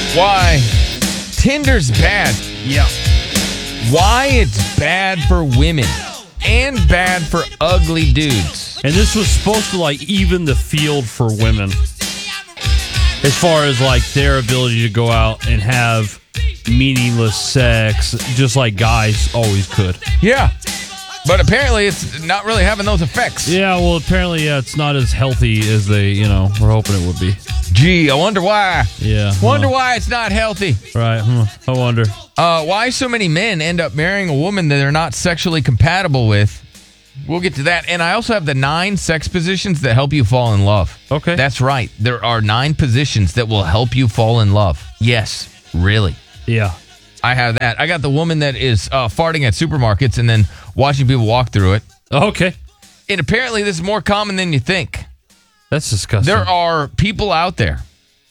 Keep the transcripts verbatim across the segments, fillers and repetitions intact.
Why Tinder's bad. Yeah. Why it's bad for women and bad for ugly dudes. And this was supposed to, like, even the field for women. As far as, like, their ability to go out and have meaningless sex, just like guys always could. Yeah. But apparently it's not really having those effects. Yeah, well, apparently, yeah, it's not as healthy as they, you know, were hoping it would be. Gee, I wonder why. Yeah. Wonder huh. why it's not healthy. Right. Hmm. I wonder. Uh, why so many men end up marrying a woman that they're not sexually compatible with. We'll get to that. And I also have the nine sex positions that help you fall in love. Okay. That's right. There are nine positions that will help you fall in love. Yes, really. Yeah. I have that. I got the woman that is uh, farting at supermarkets and then watching people walk through it. Okay. And apparently this is more common than you think. That's disgusting. There are people out there,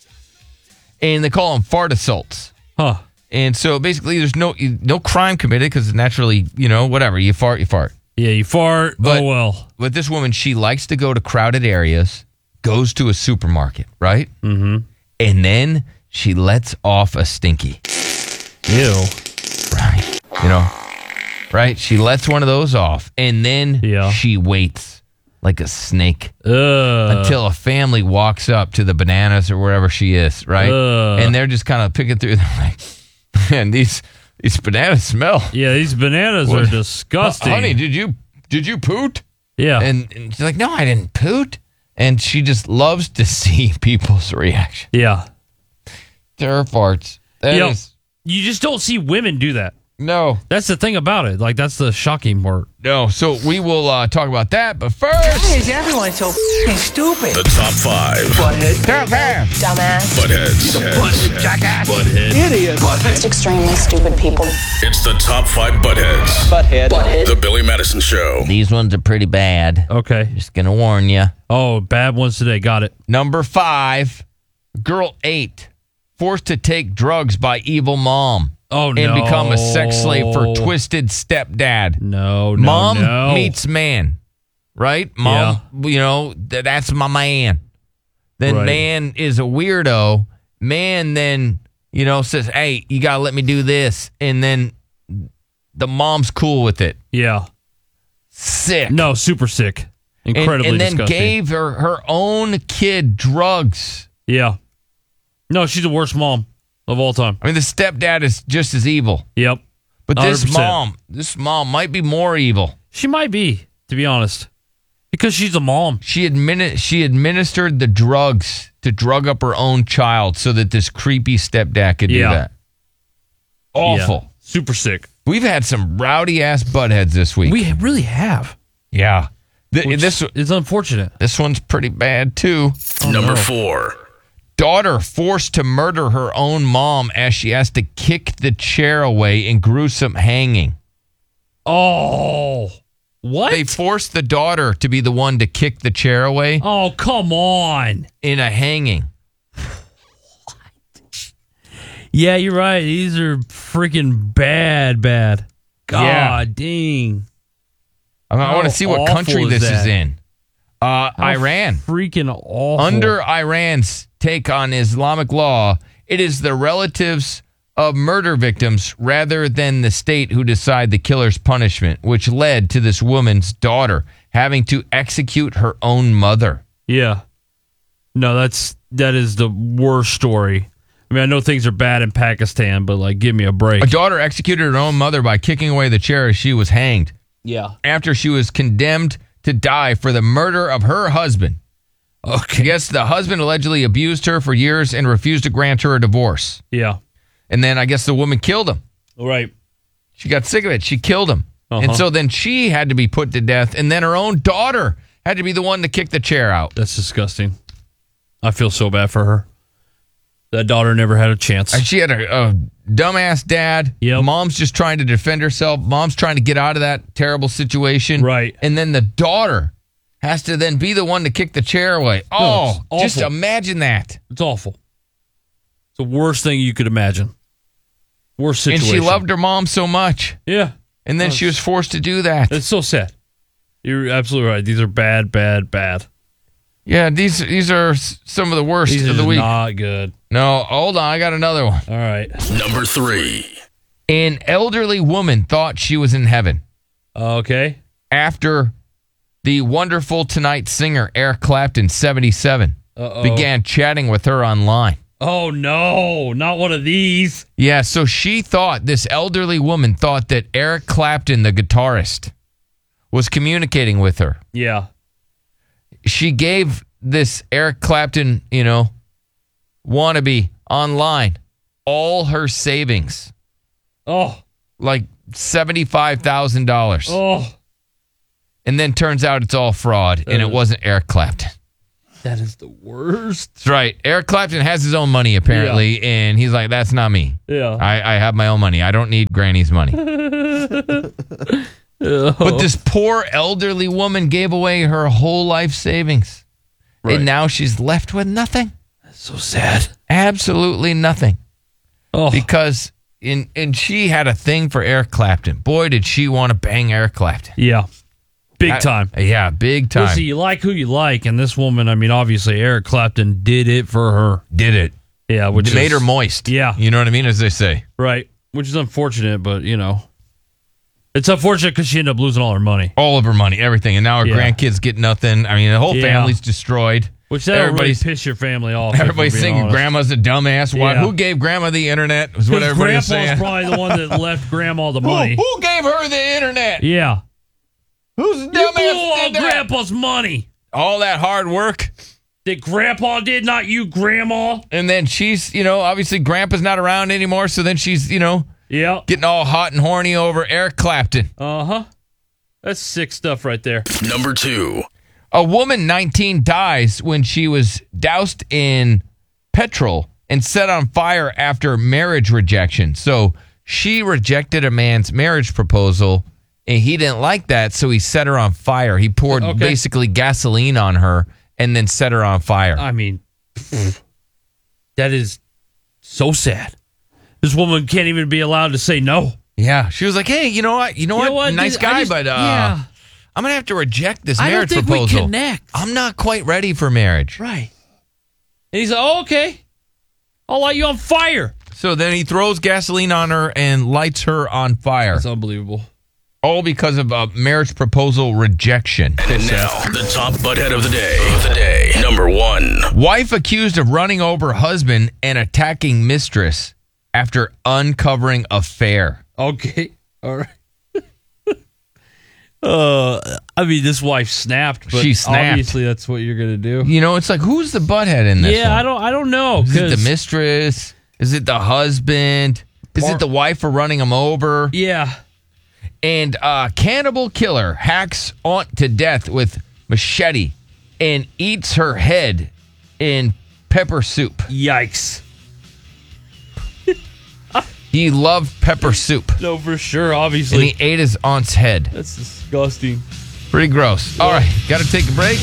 and they call them fart assaults. Huh. And so basically there's no no crime committed because naturally, you know, whatever. You fart, you fart. Yeah, you fart. But, oh, well. But this woman, she likes to go to crowded areas, goes to a supermarket, right? Mm-hmm. And then she lets off a stinky. Ew. Right. You know, right? She lets one of those off, and then yeah. she waits like a snake Ugh. until a family walks up to the bananas or wherever she is, right? Ugh. And they're just kind of picking through. They're like, man, these these bananas smell. Yeah, these bananas What? are disgusting. Honey, did you did you poot? Yeah. And, and she's like, no, I didn't poot. And she just loves to see people's reaction Yeah. to her farts. That Yep. is, You just don't see women do that. no, That's the thing about it. Like, that's the shocking part. no. So we will uh, talk about that. But first, Why is everyone so f***ing stupid? The top five. Butthead. top five. Dumbass. Buttheads. Butthead. Jackass. Butthead. Idiot. Butthead. Just extremely stupid people. It's the top five Buttheads. Butthead. Butthead. The Billy Madison Show. These ones are pretty bad. Okay. Just gonna warn you. Oh, bad ones today. Got it. Number five, girl eight, forced to take drugs by evil mom. Oh, and no. become a sex slave for twisted stepdad. No, no, Mom no. meets man, right? Mom, you know, th- that's my man. Then Right. man is a weirdo. Man then, you know, says, hey, you got to let me do this. And then the mom's cool with it. Yeah. Sick. No, super sick. And, Incredibly and then disgusting. gave her, her own kid drugs. Yeah. No, she's the worst mom of all time. I mean, the stepdad is just as evil. Yep. But this one hundred percent. mom, this mom might be more evil. She might be, to be honest. Because she's a mom. She admin- she administered the drugs to drug up her own child so that this creepy stepdad could Yeah. do that. Awful. Yeah. Super sick. We've had some rowdy ass buttheads this week. We really have. yeah. Th- Which this is unfortunate. this one's pretty bad too. Number no. four. Daughter forced to murder her own mom as she has to kick the chair away in gruesome hanging. Oh. What? They forced the daughter to be the one to kick the chair away oh, come on. in a hanging. Yeah, you're right. These are freaking bad, bad. God Yeah. dang. I, I want to How see what awful country is this is that? in. Uh, How Iran. Freaking awful. Under Iran's take on Islamic law, it is the relatives of murder victims rather than the state who decide the killer's punishment, which led to this woman's daughter having to execute her own mother. Yeah. No, that's that is the worst story. I mean, I know things are bad in Pakistan, but like, give me a break. A daughter executed her own mother by kicking away the chair as she was hanged Yeah. after she was condemned to die for the murder of her husband. Okay. Yes, the husband allegedly abused her for years and refused to grant her a divorce. Yeah. And then I guess the woman killed him. Right. She got sick of it. She killed him. Uh-huh. And so then she had to be put to death. And then her own daughter had to be the one to kick the chair out. That's disgusting. I feel so bad for her. That daughter never had a chance. And she had a, a dumbass dad. Yep. Mom's just trying to defend herself. Mom's trying to get out of that terrible situation. Right. And then the daughter has to then be the one to kick the chair away. Oh, it's just awful. imagine that. It's awful. It's the worst thing you could imagine. Worst And situation. she loved her mom so much. Yeah. And then Oh, she was forced to do that. It's so sad. You're absolutely right. These are bad, bad, bad. Yeah, these these are s- some of the worst These of are the just week. not good. No, hold on. I got another one. All right. Number three. An elderly woman thought she was in heaven Okay. after the wonderful Tonight singer Eric Clapton, seventy-seven, Uh-oh. began chatting with her online. Oh, no. Not one of these. Yeah, so she thought, this elderly woman thought that Eric Clapton, the guitarist, was communicating with her. Yeah. She gave this Eric Clapton, you know, wannabe online all her savings, Oh. like seventy-five thousand dollars. Oh. And then turns out it's all fraud, and it wasn't Eric Clapton. That is the worst. That's right. Eric Clapton has his own money, apparently, and he's like, that's not me. Yeah. I, I have my own money. I don't need Granny's money. But this poor elderly woman gave away her whole life savings. Right. And now she's left with nothing. So sad. Absolutely nothing. Oh. Because in and she had a thing for Eric Clapton. Boy, did she want to bang Eric Clapton. Yeah. Big I- time. yeah, big time. Listen, you like who you like, and this woman, I mean, obviously, Eric Clapton did it for her. Did it. Yeah, which It made is, her moist. Yeah. You know what I mean, as they say. Right. Which is unfortunate, but, you know. It's unfortunate because she ended up losing all her money. All of her money, everything. And now her Yeah. grandkids get nothing. I mean, the whole Yeah. family's destroyed. Which that'll really Everybody's- piss your family off. if Everybody's we're being thinking honest. grandma's a dumbass. Why? Yeah. Who gave grandma the internet? Is what 'Cause everybody's Grandpa's saying. probably the one that left grandma the Who, money. who gave her the internet? Yeah. Who's the You blew all dumbass did that? grandpa's money. All that hard work. That grandpa did, not you, grandma. And then she's, you know, obviously grandpa's not around anymore. So then she's, you know, Yeah. getting all hot and horny over Eric Clapton. Uh-huh. That's sick stuff right there. Number two. A woman nineteen dies when she was doused in petrol and set on fire after marriage rejection. So she rejected a man's marriage proposal and he didn't like that. So he set her on fire. He poured Okay. basically gasoline on her and then set her on fire. I mean, that is so sad. This woman can't even be allowed to say no. Yeah. She was like, hey, you know what? You know, You what? know what? Nice I guy, just- but uh, yeah. I'm going to have to reject this I don't marriage think we proposal. connect. I'm not quite ready for marriage. Right. And he's like, oh, okay. I'll light you on fire. So then he throws gasoline on her and lights her on fire. That's unbelievable. All because of a marriage proposal rejection. And now, the top butthead of the day. Of the day. Number one. Wife accused of running over husband and attacking mistress after uncovering affair. Okay. All right. uh, I mean, this wife snapped, but She snapped. obviously that's what you're gonna do. You know, it's like, who's the butthead in this Yeah, one? I don't. I don't know. Is it 'cause- the mistress? Is it the husband? Is Par- it the wife for running him over? Yeah. And uh, cannibal killer hacks aunt to death with machete and eats her head in pepper soup. Yikes. He loved pepper soup. No, for sure. And Obviously, he ate his aunt's head. that's disgusting. Pretty gross. All right, got to take a break.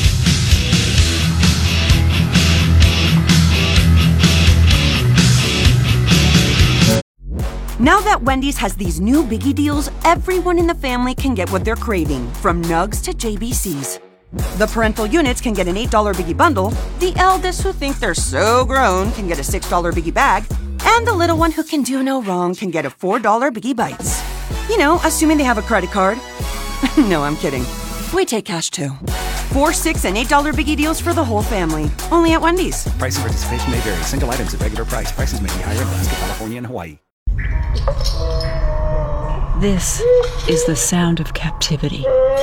Now that Wendy's has these new biggie deals, everyone in the family can get what they're craving, from nugs to J B Cs. The parental units can get an eight dollar biggie bundle, the eldest who think they're so grown can get a six dollar biggie bag, and the little one who can do no wrong can get a four dollar biggie bites. You know, assuming they have a credit card. No, I'm kidding. We take cash too. Four, six, and eight dollar biggie deals for the whole family. Only at Wendy's. Price and participation may vary. Single items at regular price. Prices may be higher in Alaska, California, and Hawaii. This is the sound of captivity.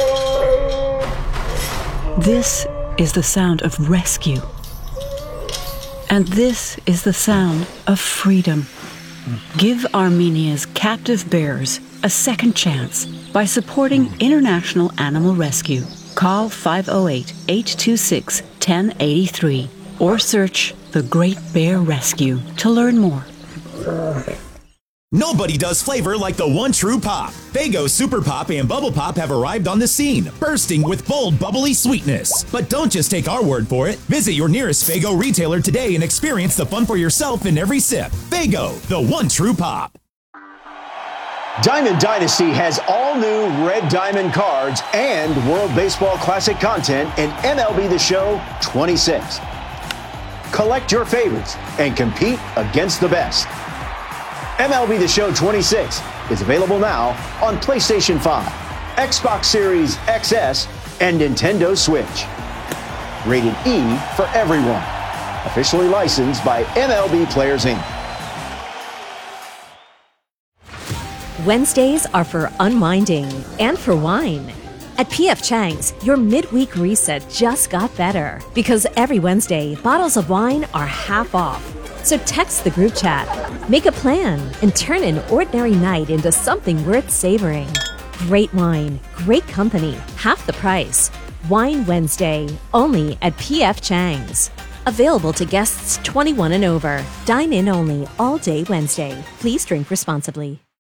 This is the sound of rescue. And this is the sound of freedom. Give Armenia's captive bears a second chance by supporting International Animal Rescue. Call five oh eight, eight two six, one oh eight three or search The Great Bear Rescue to learn more. Nobody does flavor like the one true pop. Faygo Super Pop and Bubble Pop have arrived on the scene, bursting with bold, bubbly sweetness. But don't just take our word for it. Visit your nearest Faygo retailer today and experience the fun for yourself in every sip. Faygo, the one true pop. Diamond Dynasty has all new Red Diamond cards and World Baseball Classic content in M L B The Show twenty-six. collect your favorites, and compete against the best. M L B The Show twenty-six is available now on PlayStation five, Xbox Series X S, and Nintendo Switch. Rated E for everyone. Officially licensed by M L B Players Incorporated. Wednesdays are for unwinding and for wine. At P F Chang's, your midweek reset just got better because every Wednesday, bottles of wine are half off. So text the group chat, make a plan, and turn an ordinary night into something worth savoring. Great wine, great company, half the price. Wine Wednesday, only at P F Chang's. Available to guests twenty-one and over. Dine in only all day Wednesday. Please drink responsibly.